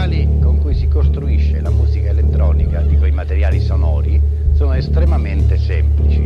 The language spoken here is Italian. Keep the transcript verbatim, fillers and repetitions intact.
materiali con cui si costruisce la musica elettronica, dico i materiali sonori, sono estremamente semplici.